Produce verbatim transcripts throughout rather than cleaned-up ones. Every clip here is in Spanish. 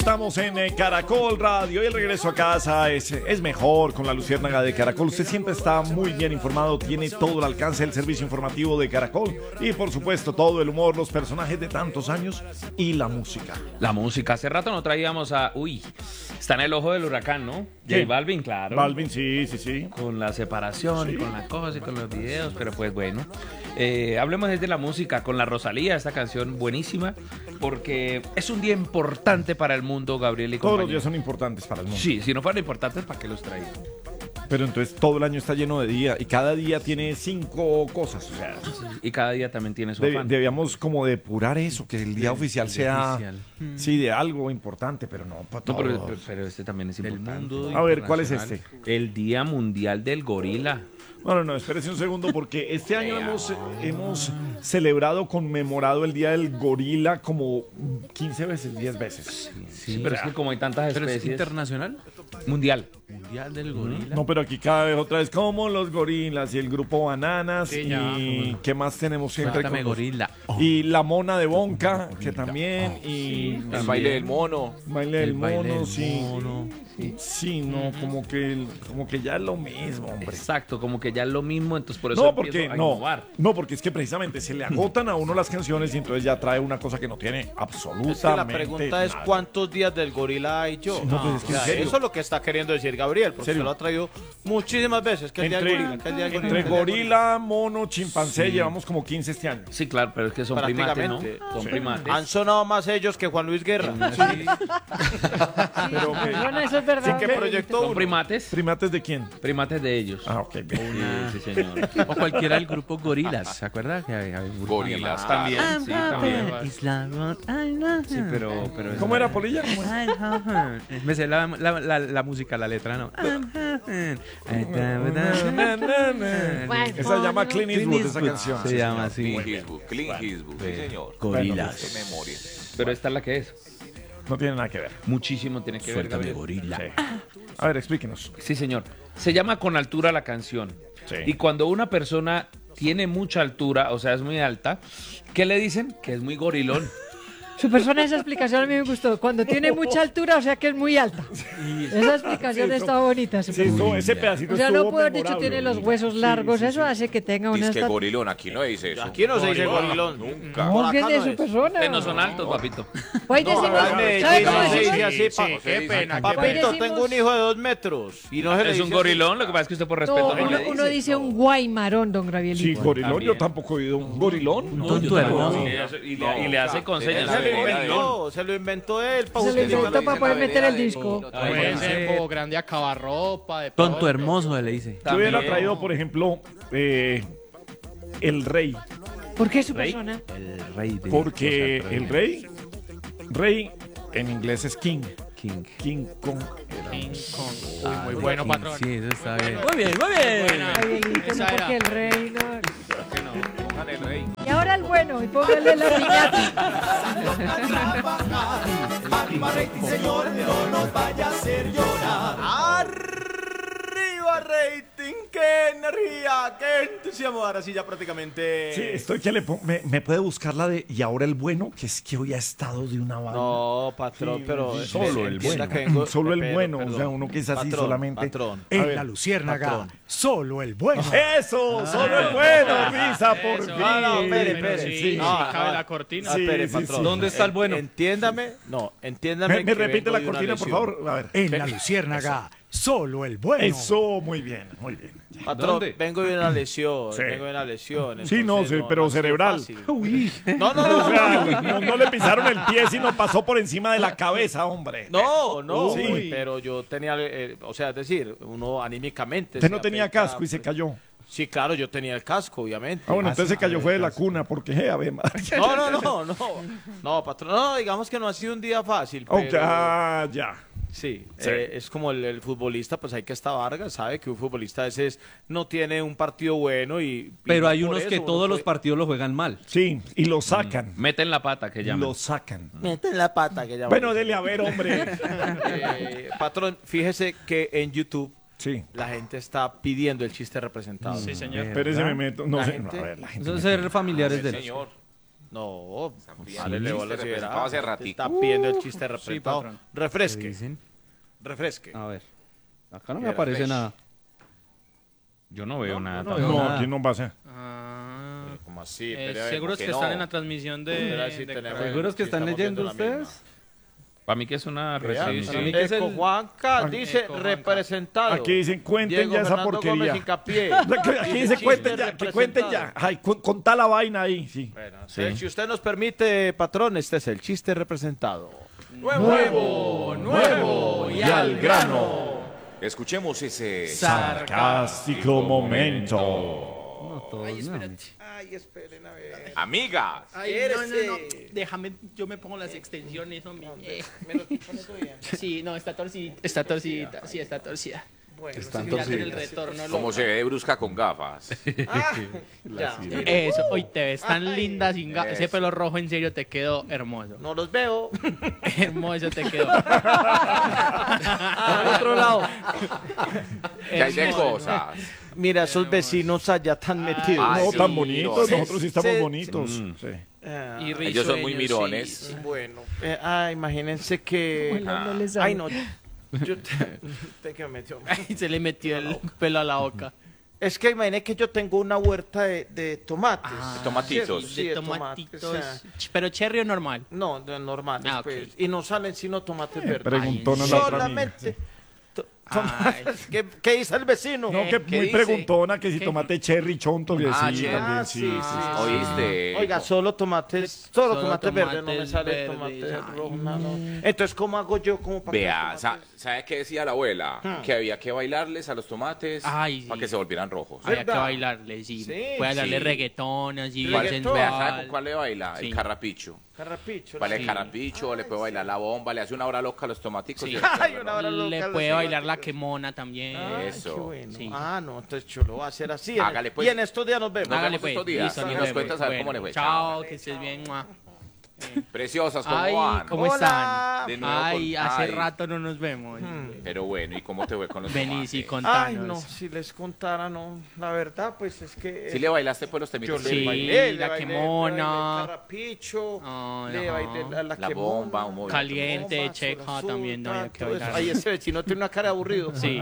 Estamos en eh, Caracol Radio y el regreso a casa es, es mejor con la Luciérnaga de Caracol. Usted siempre está muy bien informado, tiene todo el alcance del servicio informativo de Caracol y por supuesto todo el humor, los personajes de tantos años y la música. La música, hace rato no traíamos a... Uy, está en el ojo del huracán, ¿no? ¿Qué? J Balvin, claro. Balvin, sí, sí, sí. Con la separación y con la cosa y con los videos, pero pues bueno. Eh, hablemos desde la música con la Rosalía, esta canción buenísima, porque es un día importante para el mundo, Gabriel y Todos los compañía. días son importantes para el mundo. Sí, si no fueran importantes, ¿para qué los traía? Pero entonces todo el año está lleno de día y cada día tiene cinco cosas. O sea, Y cada día también tiene su deb- afán. debíamos como depurar eso, que el día oficial el día sea oficial. sí de algo importante, pero no para No, todos. pero, pero- pero este también es importante. A ver, ¿cuál es este? El Día Mundial del Gorila. No, no, no, espérese un segundo porque este año hemos, hemos celebrado, conmemorado el Día del Gorila como quince veces, diez veces. Sí, pero es que como hay tantas ¿Pero es especies... internacional? Mundial. Mundial del gorila. No, pero aquí cada vez otra vez como los gorilas y el grupo Bananas Sí, ya. y ¿qué más tenemos siempre? Cuéntame, con los- gorila. Y la mona de Bonca, que también, y El baile del mono. baile del El baile mono, del sí. mono. Sí, no, como que, el- como que ya es lo mismo, hombre. Exacto, como que ya es lo mismo, entonces por eso No, empiezo porque a no, innovar. no, porque es que precisamente se le agotan a uno las canciones y entonces ya trae una cosa que no tiene absolutamente Es que la pregunta es nada. cuántos días del gorila hay yo. Sí, no, pues es que O sea, en serio. eso es lo que está queriendo decir Gabriel, porque ¿Serio? se lo ha traído muchísimas veces. Que el día del Entre, gorila, que el día del gorila, entre que el día del gorila, mono, chimpancé, Sí. llevamos como quince este año. Sí, claro, pero es que son primates, ¿no? Prácticamente. Son Sí. primates. Han sonado más ellos que Juan Luis Guerra. Pero que- Bueno, eso es verdad. que proyectó ¿Son uno. primates? ¿primates de quién? Primates de ellos. Ah, ok, bien. Sí, sí, señor. O cualquiera del grupo Gorilas, ¿se acuerda? Que había un grupo Gorilas. llamado- También, sí, también. Sí, Sí, pero... pero ¿Cómo era, Polilla? ¿Cómo era? Me sé la, la, la, la música, la letra, ¿no? Bueno, Esa se llama Clint Eastwood, esa Eastwood. canción. Se Sí, llama señor. así. Clint Eastwood, Clint Eastwood, sí señor. Gorilas. Qué memoria. Pero esta es la que es. No tiene nada que ver. Muchísimo tiene que ver, Suéltame, Gabriel. gorila. Sí. A ver, explíquenos. Sí, señor. Se llama Con Altura la canción. Sí. Y cuando una persona tiene mucha altura, o sea, es muy alta, ¿qué le dicen? Que es muy gorilón. Su persona, esa explicación a mí me gustó. Cuando tiene mucha altura, o sea que es muy alta. Esa explicación Sí, eso- está bonita. Sí, súper. eso- ese pedacito O sea, no estuvo puedo haber dicho memorable. tiene los huesos largos. sí, Eso sí. hace que tenga una Dice que estatura. gorilón, aquí no dice eso. Aquí no se dice gorilón. Nunca. No, Por que acá de no su es. persona. Ustedes no son altos, papito. Puedes decir, acá en Medellín ¿sabes no cómo se decimos? dice así, pa- qué pena. Papito, decimos- tengo un hijo de dos metros. Y no se le Es dice un así. gorilón, lo que pasa es que usted por respeto No, no uno, le uno dice. dice un guaymarón, don Sí, Gabrielito. gorilón, También. yo tampoco he oído un gorilón. Un tonto hermoso. Y le hace- Y le, y le hace con señas. Se lo Gorilón. inventó, se lo inventó él. pa' Se lo justificar inventó la- para poder meter el disco. Puede ser bobo grande acabarropa. De Tonto todo. hermoso, le dice. Yo hubiera También. traído, por ejemplo, eh, el rey. ¿Por qué su persona? El rey de... Porque cosas el rey, rey en inglés es king. King. King Kong. King Kong. Uy, muy bueno, King, patrón. Sí, eso está bien. Muy bien, muy bien. Gabrielito, no, Esa era. porque el rey no. Pongan el rey. Y ahora el bueno, y póngale la piñata. ¡Arriba, rating! ¡Qué energía! ¡Qué entusiasmo! Ahora sí, ya prácticamente. Sí, estoy que le pongo. Me, me puede buscar la de. Y ahora el bueno, que es que hoy ha estado de una banda. No, patrón, pero. Solo el entienda bueno. que vengo- Solo el pero, bueno, perdón. o sea, uno que es así Patrón, solamente. Patrón. A En ver, la Luciérnaga, patrón. solo el bueno. Eso, solo el bueno, Risa, por Eso. fin. No, no, espere, Pero espere. sí, No, sí, cabe no. la cortina. No, espere, Sí, patrón. sí. ¿Dónde está el bueno? Entiéndame, no, entiéndame. ¿Me, me que repite vengo la de una cortina, por lesión. favor? A ver. En la Luciérnaga, solo el bueno. Eso, muy bien, muy bien. Patrón, ¿Dónde? vengo de una lesión, Sí. vengo de una lesión. Sí, no, entonces sí, pero ha sido cerebral. fácil. Uy. No, no, O no, sea, no, no le pisaron el pie, sino pasó por encima de la cabeza, hombre. no, no, Sí. pero yo tenía, eh, o sea, es decir, uno anímicamente. Usted se no tenía afecta, casco y se pues. cayó. Sí, claro, yo tenía el casco, obviamente. Ah, bueno, entonces se cayó sí, fue de la casco. cuna, porque, eh, a ver, madre. No, no, no, no, no, patrón, no, digamos que no ha sido un día fácil, pero... Ok, ah, ya. Sí, Sí. eh, es como el, el futbolista, pues hay que estar Vargas, sabe que un futbolista a veces no tiene un partido bueno y... Pero y hay por unos eso que uno todos los puede- partidos lo juegan mal. Sí, y lo sacan. Meten la pata, que llaman. Lo sacan. Meten la pata que llaman. Bueno, dele a ver, hombre. Eh, patrón, fíjese que en YouTube Sí. la gente está pidiendo el chiste representado. Sí, señor. Espérese, me meto. No La sé. gente- A ver, la gente. Eso me- es ser familiares de Señor. No, pidiendo párele el bola chiste si verá. representado hace ratico. Está pidiendo el chiste representado. patrón. ¿Qué Refresque, dicen? refresque. A ver. Acá no me Era aparece fresh. nada. Yo no veo nada. no tampoco. veo No, nada. aquí no pasa. Ah, ¿Cómo así? eh, Espere, a ver, seguros ¿por que qué están no? en la transmisión de... Espera, sí de tenemos. Caracol. ¿Seguros que Sí, están estamos leyendo viendo la ustedes? Para mí que es una Vea, recién. para mí que es Eco el- Juanca dice Eco Juanca. representado. Aquí dicen, cuenten Diego ya esa Fernando porquería. Gómez Hincapié. Aquí dice, Chiste cuenten ya, que cuenten ya. representado. Ay, con, contá la vaina ahí, sí. Bueno, entonces, si usted nos permite, patrón, este es el chiste representado. Nuevo, Nuevo, nuevo y al grano. Escuchemos ese... Sarcástico momento. No, todos, no. Ay, esperen a ver. Amigas. Ay, no, no, no. Déjame, yo me pongo las extensiones, hombre. Eh. ¿Me lo pones bien? Sí, no, está torcida. Está torcida. Sí, está torcida. Bueno, Están sí, Voy a hacer el torcidas. retorno. Como se ve de brusca con gafas. Ah, ya. Eso, hoy te ves tan Ay, linda sin ga- Ese eso. pelo rojo en serio te quedó hermoso. No los veo. Hermoso te quedó. Al otro lado. Que hay de cosas. Mira, esos vecinos allá tan metidos. Ay, No, sí, tan bonitos, mirones. nosotros sí estamos Sí. bonitos. Mm. Sí. Ah, Y Ellos son muy risueños, mirones. sí, sí. bueno, eh, ah, imagínense que... Bueno, no le sabe. Ay, no. Yo te, te que me metió. Ay, se le metió el pelo a la boca. Es que imagínate que yo tengo una huerta de, de tomates. De tomatitos. Sí, de de tomatitos. tomates, o sea, Ch- Pero cherry o normal. no, de normales, Ah, ok. pues. Y no salen sino tomates verdes. Preguntó Ay, la otra amiga. Solamente to- tomates. ¿Qué, ¿Qué dice el vecino? No, que ¿Qué muy dice? preguntona que si ¿Qué? tomate cherry chonto, que Ah, sí, cherry. también, Ah, sí, sí, sí, sí, sí. ¿Oíste? Oiga, solo tomates, solo, Solo tomates verdes, no me tomates sale verdes, tomate ay. rojo, no, no. Entonces, ¿cómo hago yo como para Vea, que sa- tomates? ¿sabe qué decía la abuela? Hmm. Que había que bailarles a los tomates Ay, sí. para que se volvieran rojos. Había que ¿Verdad? bailarle, sí. Sí, Puede bailarle sí. reggaetón, así, ¿Cuál? sensual. Vea, ¿sabe con cuál le baila? Sí. El carrapicho. Carrapicho. Baila sí. el carrapicho, le puede bailar la bomba, le hace una hora loca a los tomaticos. Sí. y- Ay, una hora loca Le los puede bailar la tomates. quemona también. Ay, Eso. qué bueno. Sí. Ah, no, entonces yo lo voy a hacer así. Hágale, pues. Y en estos días nos vemos. Nos Hágale vemos pues. estos días. Listo, Y nos nos vemos. cuentas a ver cómo Bueno, le fue. Chao, que estés bien, mua. Preciosas, ¿cómo Ay, van? ¿cómo Hola. están? De nuevo Ay, con- hace ay. rato no nos vemos. Pero bueno, ¿y cómo te fue con los Vení, tomates? sí, Ay, contanos. no, si les contara, no. La verdad, pues es que... ¿Sí le bailaste pues los Yo temitos? le Sí, bailé, le la bailé, quemona. le bailé el carrapicho, Ah, le no. bailé la, la, La quemona, bomba, un movimiento. Caliente, bomba, checa azul, también, no había tanto, que eso. bailar. Ay, ese vecino tiene una cara de aburrido. Sí.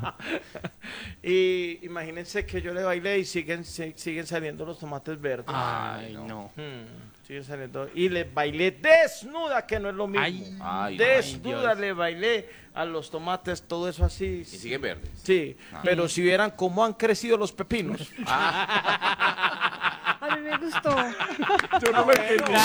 Y imagínense que yo le bailé y siguen, si- siguen saliendo los tomates verdes. Ay, no. Hmm, siguen saliendo. Y le bailé desnuda, que no es lo mismo. Ay, Ay, desnuda Dios. le bailé a los tomates, todo eso así. y siguen verdes. Sí, pero si vieran cómo han crecido los pepinos. A mí me gustó. Yo no me entendí.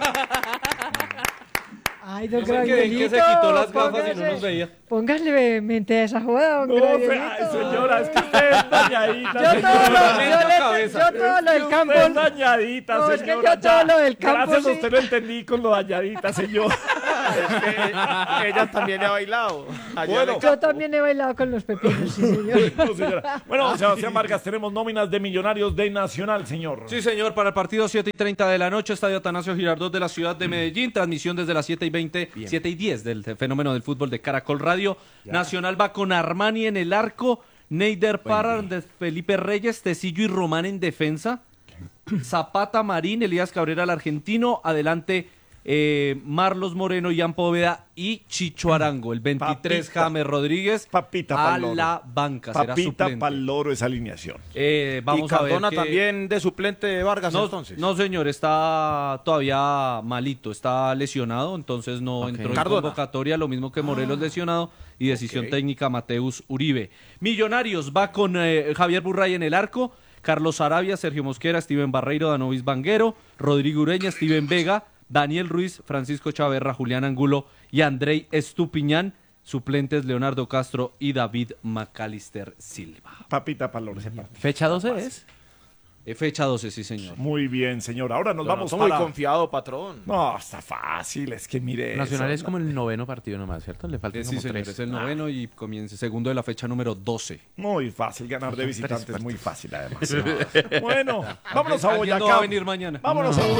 Ay, don Yo me quedé en que Gravielito, se quitó las gafas y no póngase- nos veía. Póngale mente a esa joda, don No, Gravielito. ay, señora, es que usted es dañadita. Yo todo, señora. lo, Medio yo, le- cabeza. yo todo lo del campo. Usted es dañadita, No, es que señora. yo todo ya. lo del campo, Gracias a sí. usted lo entendí con lo dañadita, señor. Ella también le ha bailado. Allá Bueno. le- Yo también he bailado con los pepinos, sí, señor. No, señora. Bueno, Sebastián Vargas, tenemos nóminas de Millonarios de Nacional, señor. Sí, señor, para el partido siete y treinta de la noche, Estadio Atanasio Girardot de la ciudad de Medellín, transmisión desde las siete y veinte, siete y diez del fenómeno del fútbol de Caracol Radio. Nacional va con Armani en el arco, Neider Parra, de Felipe Reyes, Tecillo y Román en defensa, Zapata, Marín, Elías Cabrera, el argentino, adelante eh, Marlos Moreno, Ian Poveda y Chicho Arango, el veintitrés Papita. James Rodríguez Papita a pa'l loro. la banca, será Papita suplente. pa'l loro esa alineación. Eh, vamos y Cardona a ver que- también de suplente de Vargas no, entonces. no, señor, está todavía malito, está lesionado, entonces no Ok. entró en Cardona. convocatoria, lo mismo que Morelos lesionado y decisión ok. técnica Mateus Uribe. Millonarios va con eh, Javier Burray en el arco, Carlos Arabia, Sergio Mosquera, Steven Barreiro, Danovis Vanguero, Rodrigo Ureña, Steven Vega, Daniel Ruiz, Francisco Chaverra, Julián Angulo y Andrei Estupiñán. Suplentes Leonardo Castro y David Macalister Silva. Papita pa'l loro ese partido. ¿Fecha doce es? Eh, fecha doce, sí, señor. Muy bien, señor. Ahora nos Yo no vamos soy para... muy confiado, patrón. No, está fácil, es que mire Nacional eso. es como el noveno partido nomás, ¿cierto? Le faltan Eh, sí, como señor, tres. es el noveno y comienza segundo de la fecha número doce. Muy fácil, ganar de visitantes, partidos. muy fácil además. Bueno, vámonos a ¿Alguien no va Boyacá. a venir mañana? Vámonos a Boyacá.